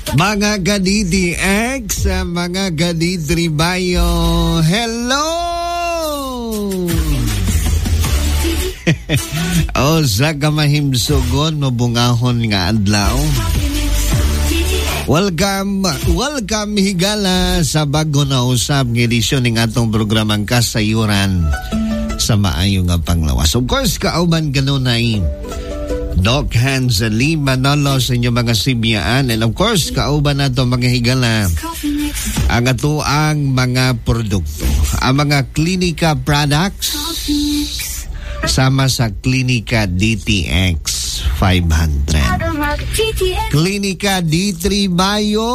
Mga ka-DTX, mga ka-D3Bayo, hello! O sa kamahimsugon, mabungahon nga adlaw. Welcome higala sa bago na usab ng edisyon ng atong programang Kasayuran sa maayo nga panglawas. Of course, kauban kanunay Doc Hans Lee Manolo sa inyong mga sibyaan. And of course, kauban na ito mga higala ang atuang mga produkto. Ang mga Klinika products sama sa Klinika DTX 500. Klinika D3Bayo.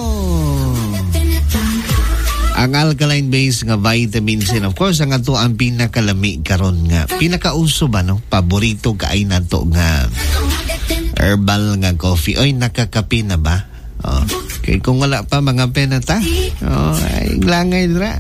Ang alkaline base nga vitamins and of course ang ato ang pinakalami karon nga pinakauso ba no paborito kaay nato nga herbal nga coffee. Oy, nakakape na ba? Oh. Okay, kung wala pa mga penata. Oh, ay langay dra.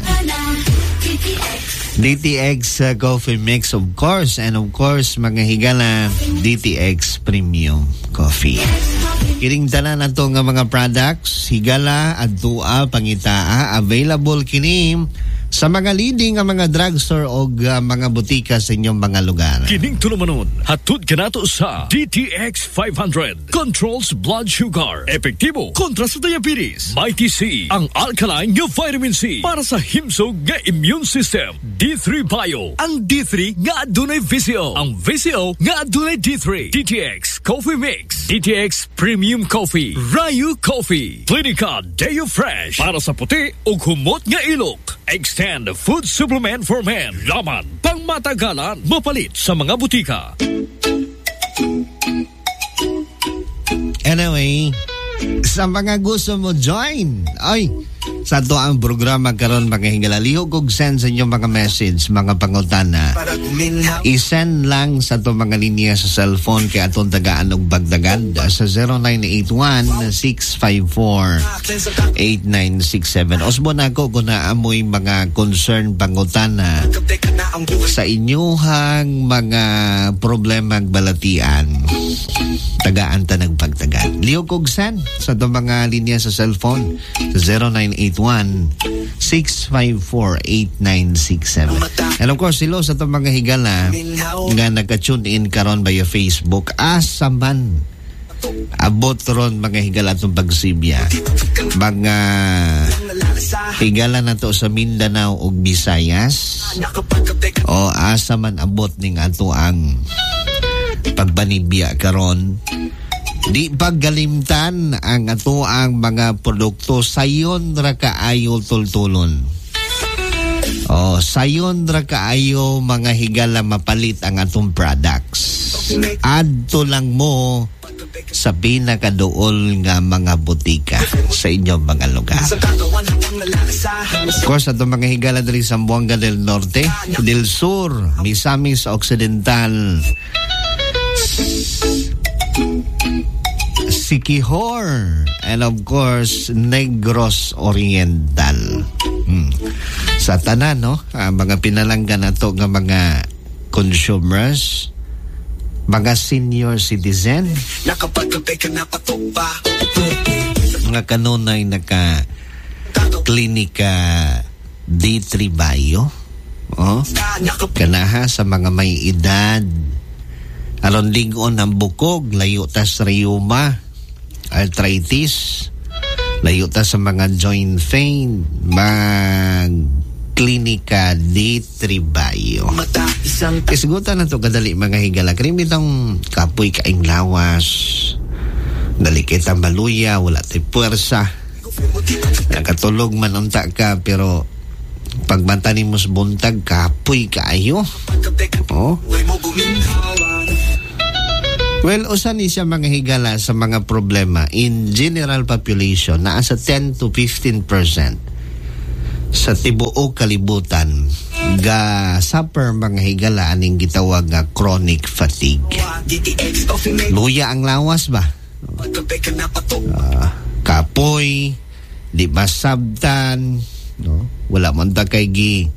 DTX coffee mix of course, and of course mga higala DTX premium coffee. Kiring tanan nato nga mga products higala adtua pangitaa available kini sa mga leading nga mga drugstore o mga butika sa inyong mga lugar. Kining tulumanon, hatod kanato sa DTX 500. Controls blood sugar. Epektibo kontra sa diabetes. Mighty C, ang alkaline nga vitamin C para sa himsog nga immune system. D3Bayo, ang D3 nga adunay VCO. Ang VCO nga adunay D3. DTX Coffee Mix. DTX Premium Coffee. Rayu Coffee. Klinika Deo Fresh para sa puti o humot nga ilok. Extend food supplement for men. Laman, pangmatagalan, mapalit sa mga butika. Anyway, sa mga gusto mo join, ay, sa to ang programa karon mga higala, lihog og send sa inyong mga message, mga pangutana. I-send lang sa to mga linya sa cellphone kay atong tagaan og bagdagad sa 0981-654-8967. Osbon ako kung naamoy mga concern pangutana sa inyuhang mga problemang balatian. Tagaan ta ng pagtagad. Lihog og send sa to mga linya sa cellphone sa 0981-654-8967. And of course, silo sa itong mga higala nga nagka-tune in karon via Facebook. Asa man abot ron mga higala itong pagsibya. Mga higala na to sa Mindanao o Visayas. O asa man abot ning ato ang pagbanibya karon. Di paggalimtan ang ato ang mga produkto sayon ra kaayo tultulon. Oh, sayon ra kaayo mga higala mapalit ang atong products. Adto lang mo sa pinakaduol nga mga butika sa inyong mga lugar. Of course, atong mga higala diri sa Zamboanga del Norte, del Sur, Misamis Occidental, Siquijor, and of course Negros Oriental. Sa tanan no, mga pinalanggan nato nga mga consumers, mga senior citizen, mga kanunay naka Klinika D3Bayo, kanaha sa mga may edad aron lingon ang bukog, layo tas rheuma, arthritis, layo ta sa mga joint pain, mag Klinika D3Bayo. Isigutan na to kadali mga higala. Krim itong kapoy kaing lawas, dalikit ang baluya, wala tayo puwersa, nakatulog man unta ka, pero pagbanta ni mos buntag kapoy kaayo. Oh. Well, usan ni siya mga higala sa mga problema in general population na sa 10 to 15% sa tibuok kalibutan ga suffer mga higala aning gitawag nga chronic fatigue. Luya ang lawas ba? Kapoy, di masabtan, no? Wala man ta kay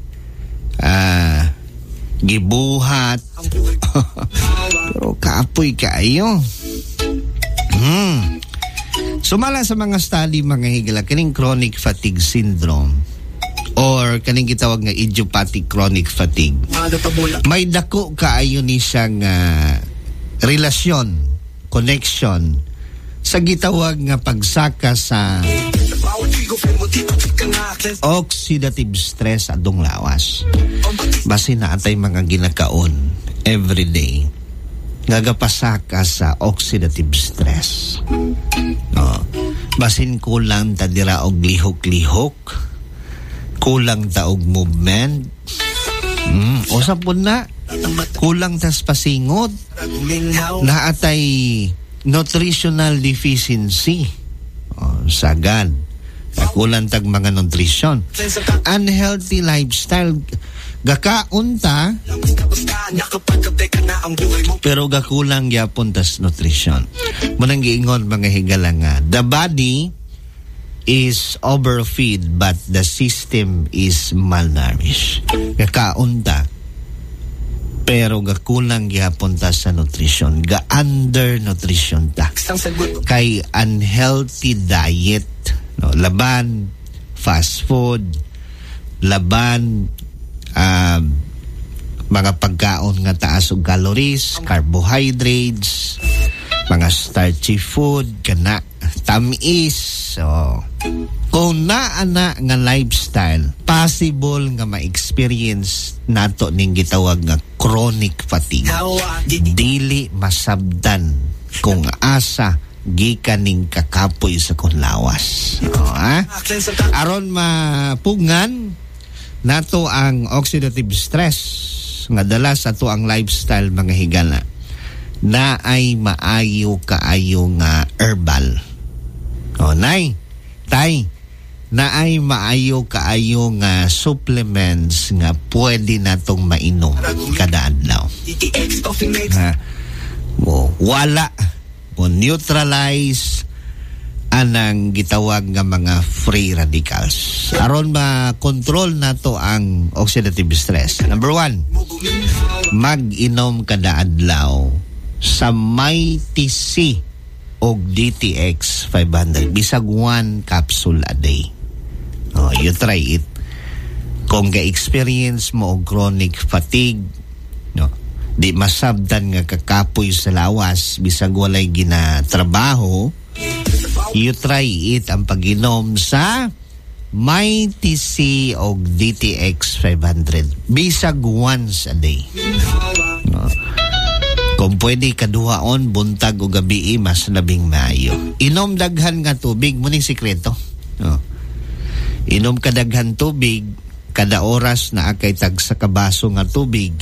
gibuhat. Pero kapoy kaayo. Sumala sa mga study mga higala, kining chronic fatigue syndrome or kaning gitawag nga idiopathic chronic fatigue. May dako kaayo ni siyang relasyon, connection sa gitawag nga pagsaka sa oxidative stress adong lawas. Basin na atay mga ginakaon everyday nagapasaka sa oxidative stress. Basin kulang ta dira og lihok-lihok, kulang ta og movement, usa pud na kulang tas pasingot, naatay nutritional deficiency, sagad kulang tag mga nutrition, unhealthy lifestyle, gakaunta pero gakulang gyapon tas nutrition. Munang giingon mga higala nga the body is overfeed but the system is malnourished. Gakaunta pero gakulang gyapon ta sa nutrition, ga undernutrition ta kay unhealthy diet, no? Laban fast food, laban mga pagkaon nga taas og calories, carbohydrates, mga starchy food, kana tamis. So, kung naana nga lifestyle, possible nga ma-experience nato ning gitawag nga chronic fatigue. Dili masabdan kung asa gikan ning kakapoy sa kunlawas. Aron mapugngan nato ang oxidative stress nga dala sa to ang lifestyle mga higala, na ay maayo kaayo nga herbal. Nay, tay, na ay maayo kaayo nga supplements nga pwede natong mainom kada adlaw. Wala mo neutralize anang gitawag nga mga free radicals aron ma-control nato ang oxidative stress. Number 1, mag-inom kada adlaw sa Mighty C og DTX 500, bisag 1 capsule a day. You try it. Kung ga-experience mo og chronic fatigue, no, di masabdan nga kakapoy sa lawas bisag walay ginatrabaho, you try it ang pag-inom sa Mighty C o DTX 500 bisag once a day. No. Kung pwede kaduhaon buntag o gabi, mas labing maayo. Inom daghan nga tubig, muning sikreto. No. Inom kadaghan tubig kada oras na akay tag sa kabaso nga tubig.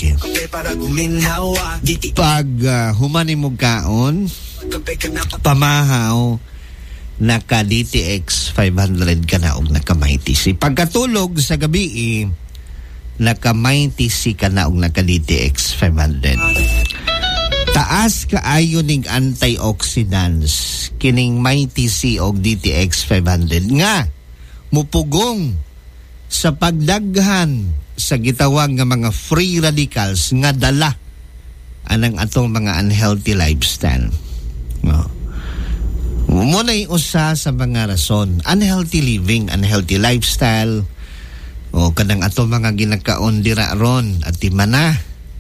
Pag human imong kaon, pamahaw, naka DTX 500 ka na og naka Mighty C. Pagkatulog sa gabi, naka Mighty C ka na og naka DTX 500. Taas kaayo ning antioxidants kining Mighty C og DTX 500 nga mupugong sa pagdaghan sa gitawag nga mga free radicals nga dala anang atong mga unhealthy lifestyle. No. Muna'y usa sa mga rason, unhealthy living, unhealthy lifestyle, o kanang ato mga ginakaon dira ron at timana,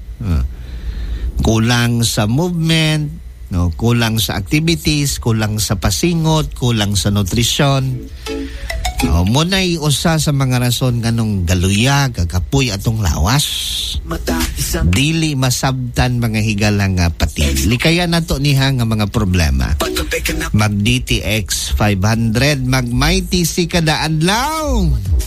kulang sa movement, no, kulang sa activities, kulang sa pasingot, kulang sa nutrisyon. Muna'y usa sa mga rason nganong galuya, gagapoy atong lawas, dili masabtan mga higala nga pati. Likaya nato niha nga mga problema. Mag DTX 500, mag Mighty C kada adlaw.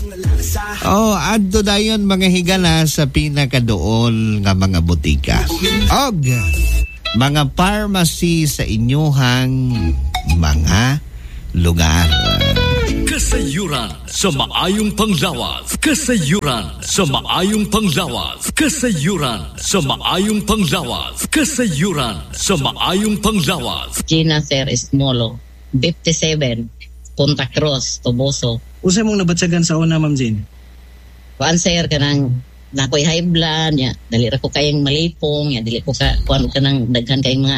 Adto dayon mga higala sa pinakadool nga mga butika. Og mga pharmacy sa inyuhang mga lugar. Kasayuran sa maayong panglawas. Kasayuran sa maayong panglawas. Kasayuran sa maayong panglawas. Kasayuran sa maayong panglawas. Gina Sir Esmolo, 57, Punta Cruz, Toboso. Usay mong nabatsagan sa una, Ma'am Jean? Kuan sir, kanang nakoy high blood, ya, dali ra ko kayang malipong, ya, dili ko ka, kuan ka nang daghan kayong mga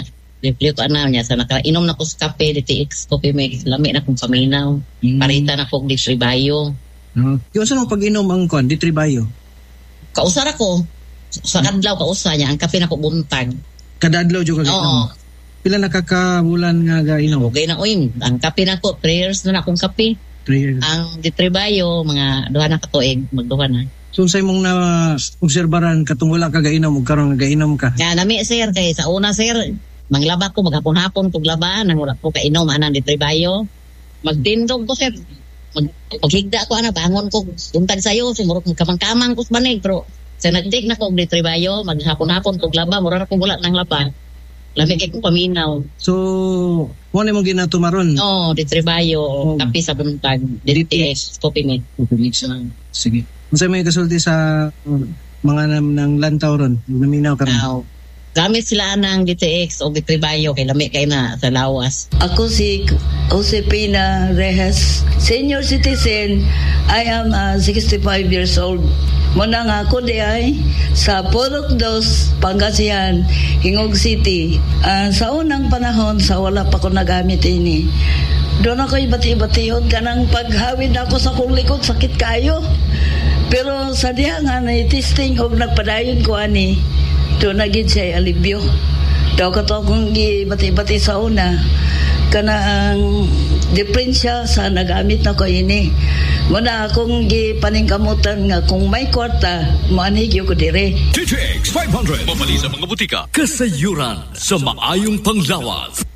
Liplito na niya sa nakainom na ko sa kape, DTX Coffee Mix, lami na kong paminaw. Parita na ko di Tribayo. Yung saan mo pag-inom ang kon, di Tribayo? Kausar ako. Sa kadlaw kausa niya, ang kape na ko buntag. Kadadlaw juga Oo. Pila nakakabulan nga ga-inom? Okay na uy, ang kape na ko, prayers na akong kape. 3 years. Ang di Tribayo, mga duha na katuig, magduha na. So sa imong na-obserbaran katong wala ka ga-inom ug karon ga-inom ka. Kaya nami sir, kay sa una sir, manglaba ko, maghapon-hapon kog laba, nang wala ko kainom, anang di Tribayo. Magtindog ko sir. Paghigda ko, bangon ko, buntag sayo, simurot kamang-kamang ko sa manig, pero sa nagdig na ko di Tribayo, maghapon-hapon kog laba, mura na kong wala ng laba. Lamig kay kong paminaw. So, wala mong ginatumaron? Oo, di Tribayo, kape sa buntag, DTX, Coffee Mix. Sige. Unsa may kasulti sa mga ng lantaw ron? Naminaw ka ron? Gamit sila ng DTX o di Tribayo, kay lamig kay na sa lawas. Ako si Josepina Rejas, senior citizen. I am 65 years old. Muna nga ako di ay sa Purok 2, Pangasinan, Hingog City. Sa unang panahon, sa wala pa ko nagamit ini. Doon ako ibati-batihon ka ng paghawid ako sa kong likod, sakit kayo. Pero sa diha nga na-testing o nagpadayon ko ani, doon naging siya alibyo. Daw ka to akong ibati-bati sa una. Kana ang diferensya sa nagamit na ko ini. Muna akong gipaningkamutan nga kung may kwarta, maanigyo ko dire. DTX 500, mabali sa mga butika, kasayuran sa maayong panglawas.